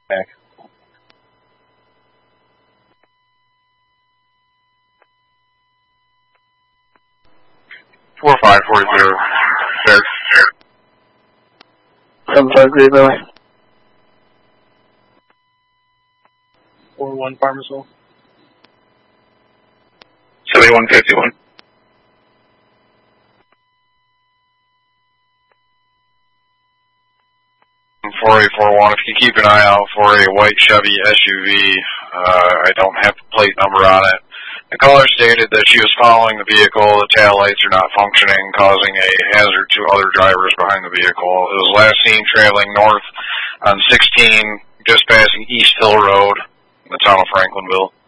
Back. Four 540. Fair. 753, Billy. 41 Farmersville. 7151. 4841. If you keep an eye out for a white Chevy SUV, I don't have the plate number on it. The caller stated that she was following the vehicle. The tail lights are not functioning, causing a hazard to other drivers behind the vehicle. It was last seen traveling north on 16, just passing East Hill Road in the town of Franklinville.